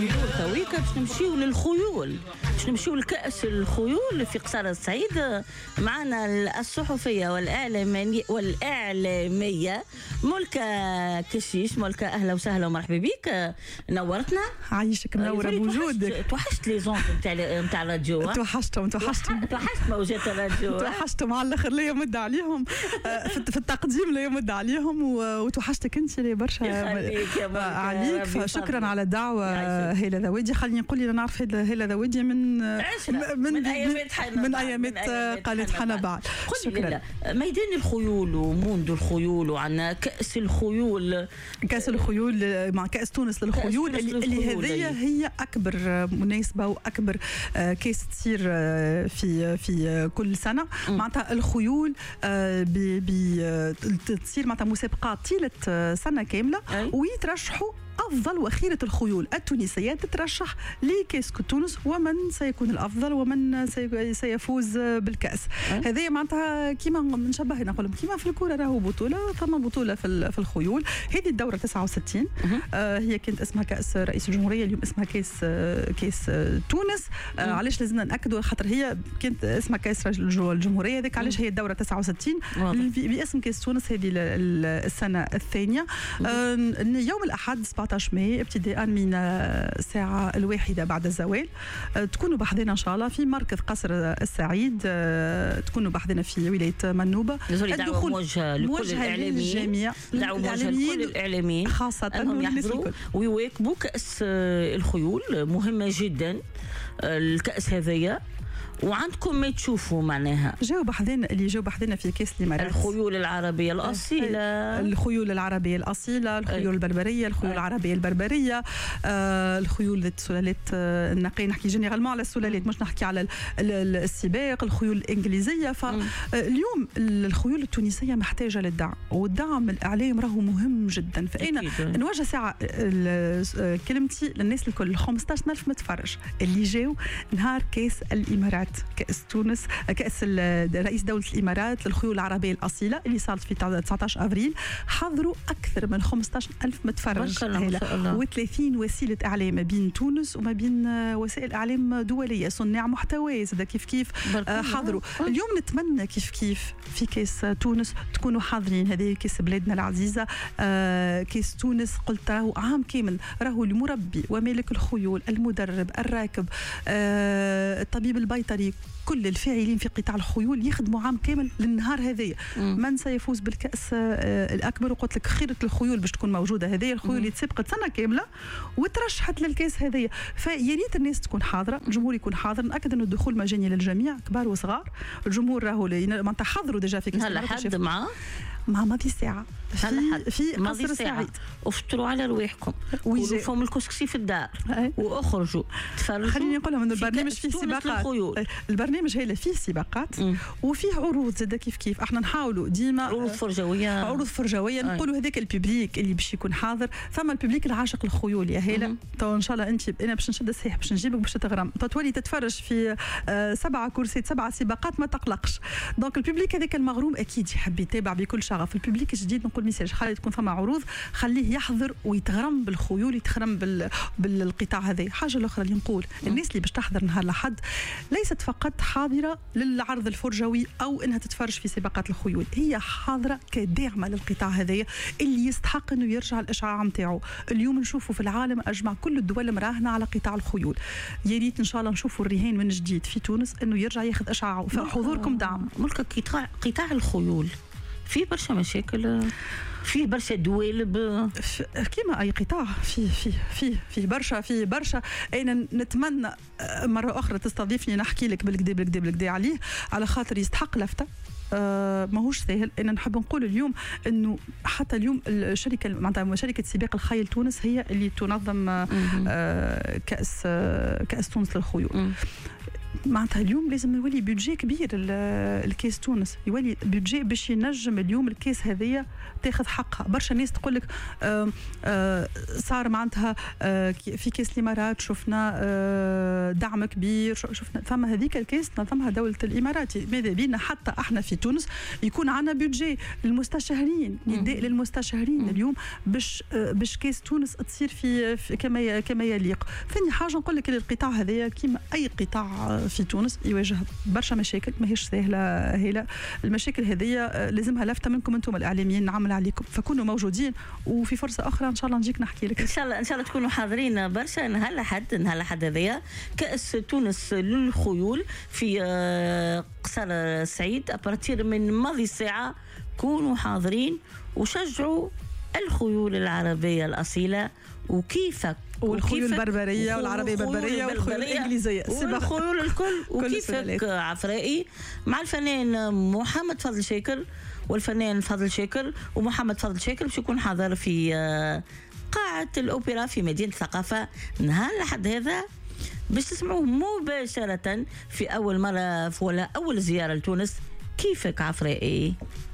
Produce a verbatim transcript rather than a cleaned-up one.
الخيول تويكا باش نمشيو للخيول، باش نمشيو لكأس الخيول في قصر الصعيد. معنا الصحفية والإعلامية والإعلامية ملكة كشيش. ملكة أهلا وسهلا ومرحبا بك، نورتنا. عايشك منورة بوجودك. توحشت لي زونت نتاع نتاع الراديو. توحشتهم توحشتهم توحشت موجات الراديو. توحشتهم على الآخر، لا يمد عليهم في التقديم، لا يمد عليهم. وتوحشتك أنت لي برشا عليك، فشكرا على الدعوة. هيلا ذويدي، خليني نقول لي نعرف هيلا ذويدي من من من أيامات حنا من أيامات قالت حنا بعد. شكرا. ميدان الخيول وموند الخيول، وعنا كأس الخيول. كأس الخيول مع كأس تونس للخيول، اللي, اللي هذه هي أكبر مناسبة وأكبر كأس تصير في في كل سنة. معناتها الخيول بتصير معناتها مسابقات طيلة سنة كاملة، ويترشحوا أفضل وخيرة الخيول التونسية تترشح لكأس تونس، ومن سيكون الأفضل ومن سيفوز بالكأس. هذه معناتها كيما نشبه نقول كيما في الكرة راهو بطولة، ثم بطولة في الخيول. هذه الدورة تسعة وستين، آه هي كانت اسمها كأس رئيس الجمهورية، اليوم اسمها كأس آه كأس آه تونس. آه علاش لازمنا نأكدوا؟ خاطر هي كانت اسمها كأس الجمهورية، هذيك علاش هي الدورة تسعة وستين باسم كأس تونس. هذه السنة الثانية. آه يوم الأحد سبعة عشر ماي ابتداء من الساعة الواحدة بعد الزوال تكونوا بحذنا إن شاء الله في مركز قصر السعيد، تكونوا بحذنا في ولاية منوبة. الدخول موجه لكل الإعلاميين، الجميع دعوة موجهة لكل الإعلاميين خاصة أنهم يحضروا ويواكبوا كأس الخيول. مهمة جدا الكأس هذية، وعندكم ما تشوفوا معناها جاوا بحذنا اللي جاوا بحذنا في كاس الامارات. الخيول العربيه الاصيله، الخيول العربيه الاصيله، الخيول البربريه، الخيول العربيه البربريه، آه الخيول ذات سلالات آه النقي. نحكي جينيرالمون على السلالات، مش نحكي على السباق. الخيول الانجليزيه. فاليوم الخيول التونسيه محتاجه للدعم، والدعم الاعلام راهو مهم جدا. فانا نوجه ساعه كلمتي للناس الكل، خمسطاش ألف متفرج اللي جاوا نهار كاس الامارات، كأس تونس، كأس رئيس دولة الإمارات للخيول العربية الأصيلة اللي صارت في تسعة عشر أفريل. حضروا أكثر من خمسطاش ألف متفرج وثلاثين وسيلة إعلام ما بين تونس وما بين وسائل إعلام دولية، صناع محتوى زاد كيف كيف حضروا. اليوم نتمنى كيف كيف في كأس تونس تكونوا حاضرين. هذه كأس بلادنا العزيزة. كأس تونس قلت راهو عام كامل، راهو المربي ومالك الخيول، المدرب، الراكب، الطبيب البيطري، كل الفاعلين في قطاع الخيول يخدموا عام كامل للنهار هذه. من سيفوز بالكأس الأكبر؟ وقلت لك خيرة الخيول باش تكون موجودة. هذه الخيول اللي تسبقت سنة كاملة وترشحت للكأس هذه. فيا ريت الناس تكون حاضرة، الجمهور يكون حاضر. نأكد أن الدخول مجاني للجميع، كبار وصغار. الجمهور راهو معناتها حضروا ديجا في كأس. هلا حد معاه مع ماضي ساعة في في قصر السعيد. افطروا على رواحكم، قولوا فم الكسكسي في الدار واخرجوا تفرجوا. خليني نقول لهم انه البرنامج فيه سباقات. البرنامج هيلا فيه سباقات وفيه عروض زاد كيف كيف. احنا نحاولوا ديما عروض فرجويه، عروض فرجويه. نقولوا هذاك الببليك اللي باش يكون حاضر، ثم الببليك العاشق الخيول يا هيلا. تو ان شاء الله انت انا باش نشد صحيح باش نجيبك باش تتغرم. تو تولي تتفرج في آه سبعه كرسيات، سبعه سباقات، ما تقلقش. دونك الببليك هذاك المغروم اكيد يحب يتابع بكل شغف. الببليك الجديد نقول ميساج، خلي تكون فما عروض، خليه يحضر ويتغرم بالخيول، يتغرم بال... بالقطاع هذا. حاجه الاخرى اللي نقول الناس اللي باش تحضر نهار الاحد ليست فقط حاضره للعرض الفرجوي او انها تتفرج في سباقات الخيول، هي حاضره كداعمه للقطاع هذايا اللي يستحق انه يرجع الاشعاع نتاعو. اليوم نشوفوا في العالم اجمع كل الدول مراهنه على قطاع الخيول. يا ريت ان شاء الله نشوفوا الرهان من جديد في تونس انه يرجع ياخذ اشعاعه. فحضوركم دعم. ملك قطاع قطاع الخيول في برشا مشاكل، فيه برشا دوالب كيما اي قطاع، في في في في برشا في برشا. انا نتمنى مره اخرى تستضيفني نحكي لك بالكدا بالكدا بالكدا عليه، على خاطر يستحق لفته. آه ماهوش سهل. انا نحب نقول اليوم انه حتى اليوم الشركه معناتها شركه سباق الخيل تونس هي اللي تنظم آه كاس آه كاس تونس للخيول. معناتها اليوم لازم يولي بيدجي كبير الكاس تونس، يولي بيدجي باش ينجم اليوم الكاس هذيا تاخذ حقها. برشا ناس تقول لك صار معناتها في كاس الامارات شفنا دعم كبير، شفنا ثم هذيك الكاس نظمها دوله الامارات. ماذا بينا حتى احنا في تونس يكون عندنا بيدجي للمستشارين، نداء للمستشارين اليوم باش باش كاس تونس تصير في, في كما كما يليق. ثاني حاجه نقول لك القطاع هذايا كيما اي قطاع في تونس يواجه برشا مشاكل ماهيش سهله هيلا. المشاكل هذه لازمها لفته منكم انتم الاعلاميين، نعمل عليكم فكونوا موجودين، وفي فرصه اخرى ان شاء الله نجيك نحكي لك. ان شاء الله ان شاء الله تكونوا حاضرين برشا نهار الاحد نهار الاحد هذايا كاس تونس للخيول في قصر السعيد ابارتير من ماضي ساعه. كونوا حاضرين وشجعوا الخيول العربيه الاصيله وكيفك والخيول البربريه والعربيه البربريه والخيول الانجليزيه والخيول الكل وكيفك عفرائي مع الفنان محمد فضل شاكر والفنان فضل شاكر ومحمد فضل شاكر باش يكون حاضر في قاعه الاوبرا في مدينه الثقافه نهار الاحد هذا باش تسمعوه مباشره في اول مره ولا اول زياره لتونس. كيفك عفرائي؟